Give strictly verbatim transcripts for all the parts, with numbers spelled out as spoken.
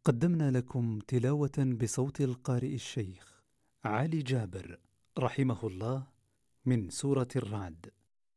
قدمنا لكم تلاوة بصوت القارئ الشيخ علي جابر رحمه الله من سورة الرعد.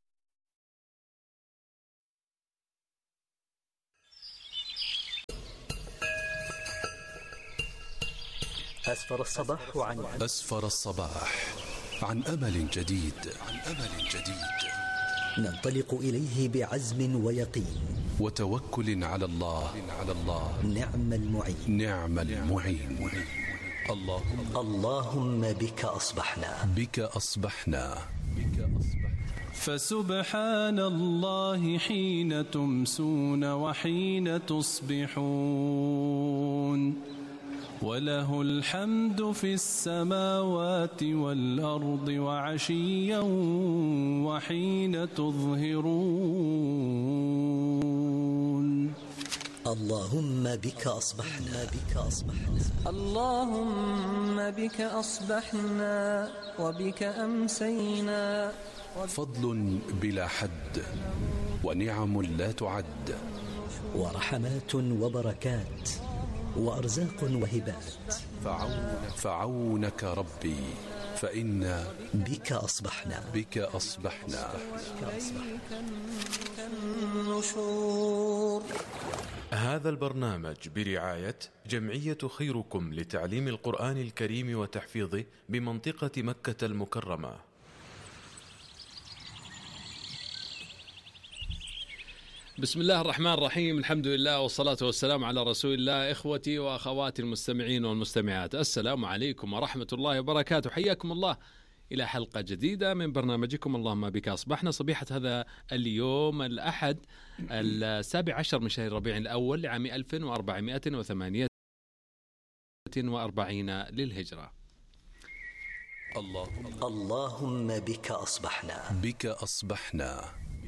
أسفر الصباح عن أسفر الصباح عن أمل جديد عن أمل جديد ننطلق إليه بعزم ويقين وتوكل على الله على الله نعم المعين نعم المعين. اللهم اللهم بك أصبحنا بك أصبحنا بك أصبحنا فسبحان الله حين تمسون وحين تصبحون وله الحمد في السماوات والأرض وعشيا وحين تظهرون. اللهم بك أصبحنا بك أصبحنا اللهم بك أصبحنا وبك أمسينا. فضل بلا حد ونعم لا تعد ورحمات وبركات وأرزاق وهبات فعونك, فعونك ربي فإنا بك أصبحنا بك أصبحنا النشور. هذا البرنامج برعاية جمعية خيركم لتعليم القرآن الكريم وتحفيظه بمنطقة مكة المكرمة. بسم الله الرحمن الرحيم، الحمد لله والصلاة والسلام على رسول الله. إخوتي وأخواتي المستمعين والمستمعات، السلام عليكم ورحمة الله وبركاته. حياكم الله إلى حلقة جديدة من برنامجكم اللهم بك أصبحنا، صبيحة هذا اليوم الأحد السابع عشر من شهر ربيع الأول لعام ألف وأربعمائة وثمانية وأربعين للهجرة. اللهم اللهم بك أصبحنا بك أصبحنا.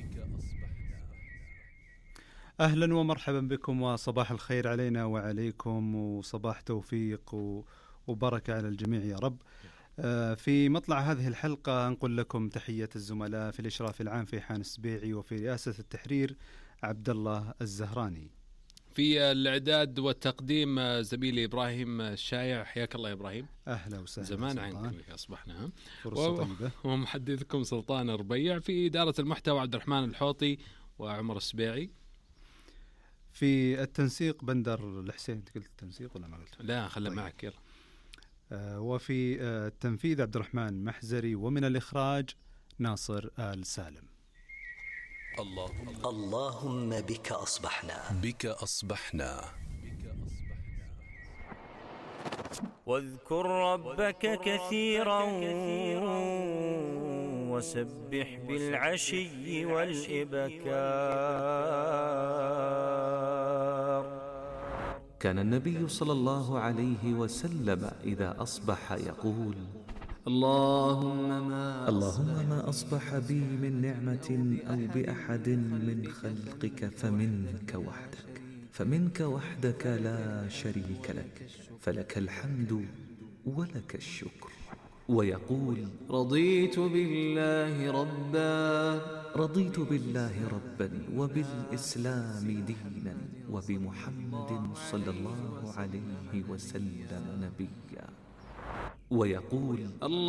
أهلا ومرحبا بكم وصباح الخير علينا وعليكم وصباح توفيق وبركة على الجميع يا رب. في مطلع هذه الحلقة نقول لكم تحية الزملاء في الإشراف العام في حان السبيعي، وفي رئاسة التحرير عبد الله الزهراني، في الإعداد والتقديم زميلي إبراهيم الشايع. حياك الله يا إبراهيم. أهلا وسهلا. زمان عنكم أصبحنا. فرصة و... طيبة. ومحدثكم سلطان الربيع، في إدارة المحتوى عبد الرحمن الحوطي وعمر السبيعي، في التنسيق بندر الحسين. أنت قلت التنسيق ولا ما قلت؟ لا خلنا طيب. معك يلا. آه وفي آه التنفيذ عبد الرحمن محزري، ومن الإخراج ناصر آل سالم. اللهم اللهم بك أصبحنا بك أصبحنا. واذكر ربك كثيرا وسبح بالعشي والإبكار. كان النبي صلى الله عليه وسلم إذا أصبح يقول: اللهم ما اللهم ما أصبح بي من نعمة أو بأحد من خلقك فمنك وحدك فمنك وحدك لا شريك لك، فلك الحمد ولك الشكر. ويقول: رضيت بالله ربا رضيت بالله ربا وبالإسلام دينا وبمحمد صلى الله عليه وسلم نبيا. ويقول: الله